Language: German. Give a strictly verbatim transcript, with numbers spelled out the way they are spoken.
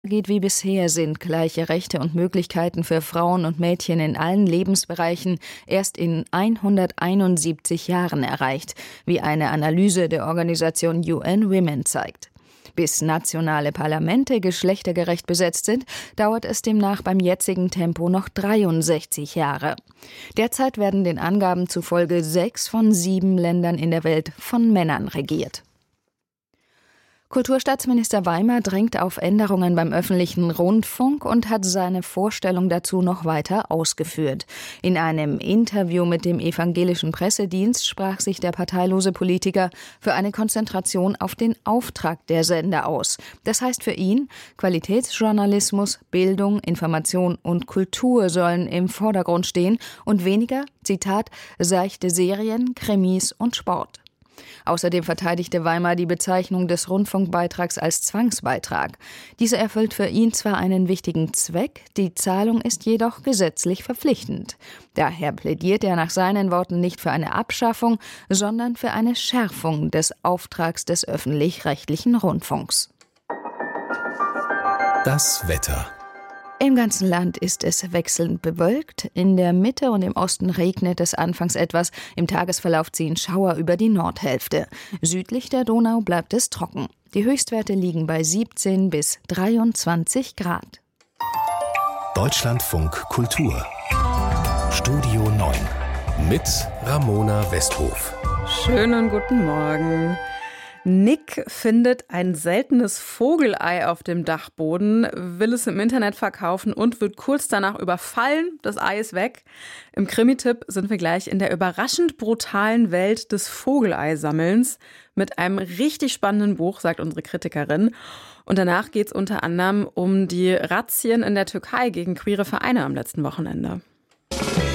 Geht wie bisher, sind gleiche Rechte und Möglichkeiten für Frauen und Mädchen in allen Lebensbereichen erst in hunderteinundsiebzig Jahren erreicht, wie eine Analyse der Organisation U N Women zeigt. Bis nationale Parlamente geschlechtergerecht besetzt sind, dauert es demnach beim jetzigen Tempo noch dreiundsechzig Jahre. Derzeit werden den Angaben zufolge sechs von sieben Ländern in der Welt von Männern regiert. Kulturstaatsminister Weimer drängt auf Änderungen beim öffentlichen Rundfunk und hat seine Vorstellung dazu noch weiter ausgeführt. In einem Interview mit dem evangelischen Pressedienst sprach sich der parteilose Politiker für eine Konzentration auf den Auftrag der Sender aus. Das heißt für ihn, Qualitätsjournalismus, Bildung, Information und Kultur sollen im Vordergrund stehen und weniger, Zitat, seichte Serien, Krimis und Sport. Außerdem verteidigte Weimer die Bezeichnung des Rundfunkbeitrags als Zwangsbeitrag. Dieser erfüllt für ihn zwar einen wichtigen Zweck, die Zahlung ist jedoch gesetzlich verpflichtend. Daher plädiert er nach seinen Worten nicht für eine Abschaffung, sondern für eine Schärfung des Auftrags des öffentlich-rechtlichen Rundfunks. Das Wetter. Im ganzen Land ist es wechselnd bewölkt. In der Mitte und im Osten regnet es anfangs etwas. Im Tagesverlauf ziehen Schauer über die Nordhälfte. Südlich der Donau bleibt es trocken. Die Höchstwerte liegen bei siebzehn bis dreiundzwanzig Grad. Deutschlandfunk Kultur. Studio neun. Mit Ramona Westhof. Schönen guten Morgen. Nick findet ein seltenes Vogelei auf dem Dachboden, will es im Internet verkaufen und wird kurz danach überfallen. Das Ei ist weg. Im Krimi-Tipp sind wir gleich in der überraschend brutalen Welt des Vogeleisammelns mit einem richtig spannenden Buch, sagt unsere Kritikerin. Und danach geht es unter anderem um die Razzien in der Türkei gegen queere Vereine am letzten Wochenende.